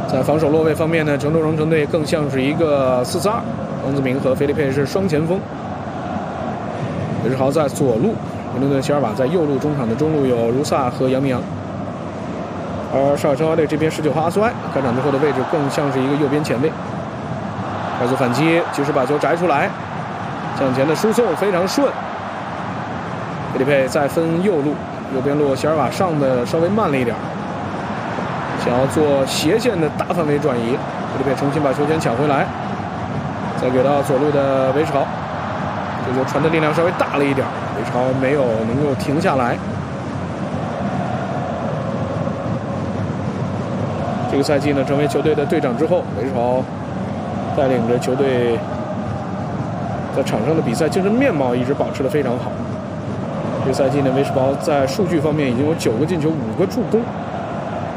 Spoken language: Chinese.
在防守落位方面呢，成都荣城队更像是一个4-4-2，王子铭和菲利佩是双前锋，韦世豪在左路，维伦顿席尔瓦在右路，中场的中路有茹萨和杨明洋。而绍尔申花队这边19号阿苏埃开场之后的位置更像是一个右边前卫，快速反击，及时把球摘出来，向前的输送非常顺。菲利佩再分右路，右边路席尔瓦上的稍微慢了一点，想要做斜线的大范围转移，菲利佩重新把球权抢回来，再给到左路的韦世豪，这球传的力量稍微大了一点，韦世豪没有能够停下来。这个赛季呢，成为球队的队长之后，韦世豪带领着球队在场上的比赛精神面貌一直保持得非常好。这个赛季呢，韦世豪在数据方面已经有9个进球、5个助攻，